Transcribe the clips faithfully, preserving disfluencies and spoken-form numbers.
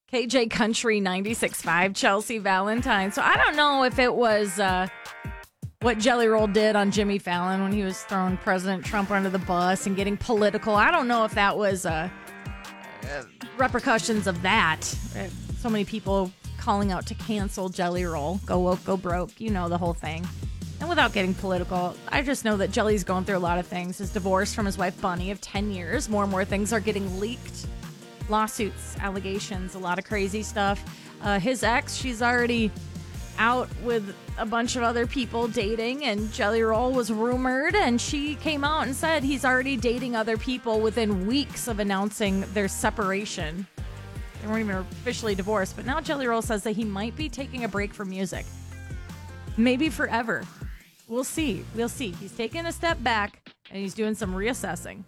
K J Country ninety-six point five, Chelsea Valentine. So I don't know if it was uh, what Jelly Roll did on Jimmy Fallon when he was throwing President Trump under the bus and getting political. I don't know if that was uh, repercussions of that. So many people calling out to cancel Jelly Roll. Go woke, go broke. You know the whole thing. And without getting political, I just know that Jelly's going through a lot of things. His divorce from his wife Bunny of ten years. More and more things are getting leaked. Lawsuits, allegations, a lot of crazy stuff. Uh, his ex, she's already out with a bunch of other people dating, and Jelly Roll was rumored, and she came out and said he's already dating other people within weeks of announcing their separation. They weren't even officially divorced, but now Jelly Roll says that he might be taking a break from music. Maybe forever. We'll see. We'll see. He's taking a step back, and he's doing some reassessing.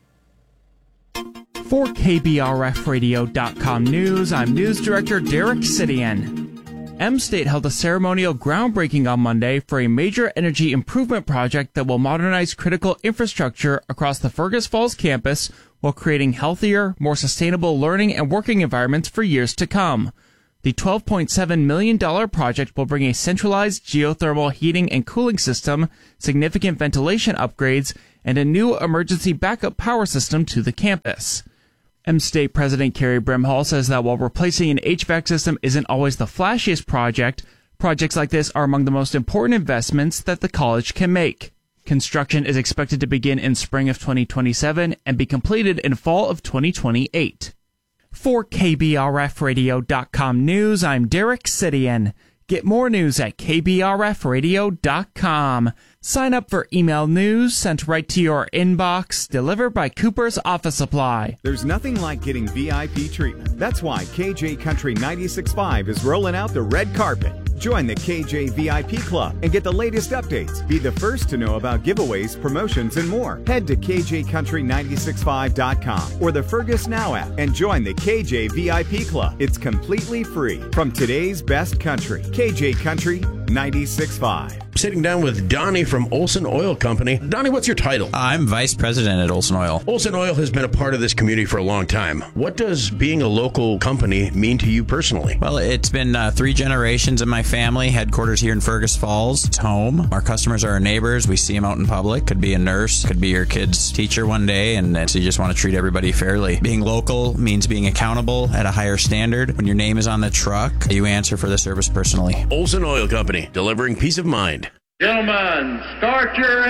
For K B R F radio dot com News, I'm News Director Derek Sidian. M-State held a ceremonial groundbreaking on Monday for a major energy improvement project that will modernize critical infrastructure across the Fergus Falls campus while creating healthier, more sustainable learning and working environments for years to come. The twelve point seven million dollars project will bring a centralized geothermal heating and cooling system, significant ventilation upgrades, and a new emergency backup power system to the campus. M-State President Carrie Brimhall says that while replacing an H V A C system isn't always the flashiest project, projects like this are among the most important investments that the college can make. Construction is expected to begin in spring of twenty twenty-seven and be completed in fall of twenty twenty-eight. For K B R F radio dot com News, I'm Derek Sidian. Get more news at K B R F radio dot com. Sign up for email news sent right to your inbox, delivered by Cooper's Office Supply. There's nothing like getting V I P treatment. That's why K J Country ninety-six point five is rolling out the red carpet. Join the K J V I P Club and get the latest updates. Be the first to know about giveaways, promotions, and more. Head to K J Country ninety-six point five dot com or the Fergus Now app and join the K J V I P Club. It's completely free. From today's best country, K J Country ninety-six point five. Sitting down with Donnie from Olson Oil Company. Donnie, what's your title? I'm Vice President at Olson Oil. Olson Oil has been a part of this community for a long time. What does being a local company mean to you personally? Well, it's been uh, three generations of my family, headquarters here in Fergus Falls. It's home. Our customers are our neighbors. We see them out in public. Could be a nurse, could be your kid's teacher one day, and so you just want to treat everybody fairly. Being local means being accountable at a higher standard. When your name is on the truck, you answer for the service personally. Olson Oil Company, delivering peace of mind. Gentlemen, start your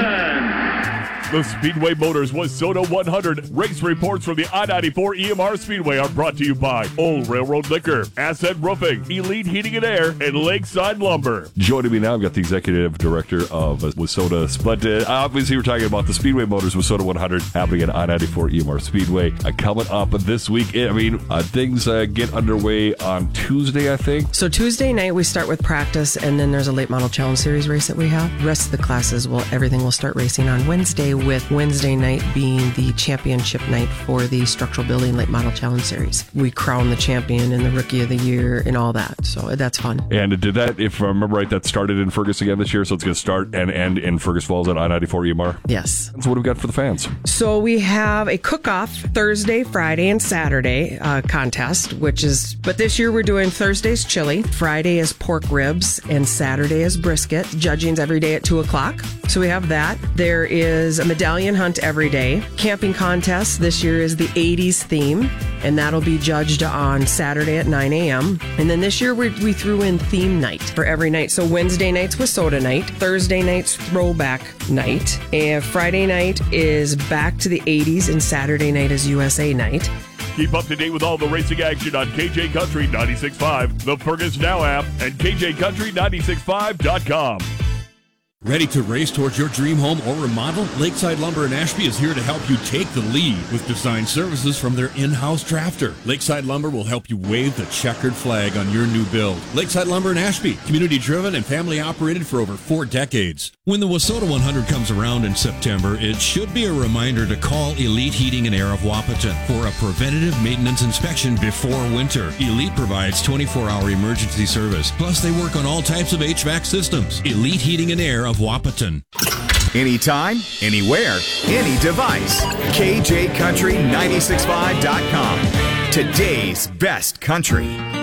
engine. The Speedway Motors Wayzata one hundred race reports from the I ninety-four E M R Speedway are brought to you by Old Railroad Liquor, Ascent Roofing, Elite Heating and Air, and Lakeside Lumber. Joining me now, I've got the Executive Director of Wayzata. But uh, obviously, we're talking about the Speedway Motors Wayzata one hundred happening at I ninety-four E M R Speedway. Uh, coming up this week, I mean, uh, things uh, get underway on Tuesday, I think. So Tuesday night, we start with practice, and then there's a Late Model Challenge Series race that we have. The rest of the classes, will everything will start racing on Wednesday, with Wednesday night being the championship night for the Structural Building Late Model Challenge Series. We crown the champion and the Rookie of the Year and all that, so that's fun. And did that, if I remember right, that started in Fergus again this year, so it's going to start and end in Fergus Falls at I ninety-four E M R? Yes. So what have we got for the fans? So we have a cook-off Thursday, Friday, and Saturday uh, contest, which is, but this year we're doing Thursday's chili, Friday is pork ribs, and Saturday is brisket. Judging's every day at two o'clock. So we have that. There is a medallion hunt every day. Camping contest this year is the eighties theme, and that'll be judged on Saturday at nine a.m. And then this year we, we threw in theme night for every night. So Wednesday night's Wayzata night, Thursday night's throwback night, and Friday night is back to the eighties, and Saturday night is U S A night. Keep up to date with all the racing action on K J Country ninety-six point five, the Fergus Now app, and K J Country ninety-six point five dot com. Ready to race towards your dream home or remodel? Lakeside Lumber in Ashby is here to help you take the lead with design services from their in-house drafter. Lakeside Lumber will help you wave the checkered flag on your new build. Lakeside Lumber in Ashby, community-driven and family-operated for over four decades. When the Wayzata one hundred comes around in September, it should be a reminder to call Elite Heating and Air of Wahpeton for a preventative maintenance inspection before winter. Elite provides twenty-four hour emergency service. Plus, they work on all types of H V A C systems. Elite Heating and Air of Wahpeton. Anytime, anywhere, any device. K J Country ninety-six point five dot com. Today's best country.